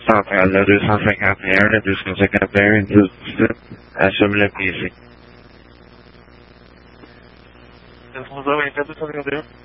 Ok, olha, do something up here, do something up there, and chame-lhe a pizza. Mudou, então, do São Gabriel.